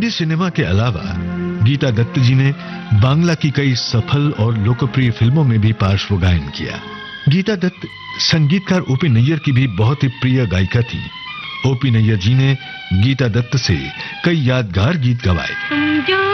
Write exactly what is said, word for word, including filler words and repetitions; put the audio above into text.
Hindi cinema के अलावा गीता दत्त जी ने बांग्ला की कई सफल और लोकप्रिय फिल्मों में भी पार्श्व गायन किया। गीता दत्त संगीतकार ओपी नैयर की भी बहुत ही प्रिय गायिका थी। ओपी नैयर जी ने गीता दत्त से कई यादगार गीत गवाए।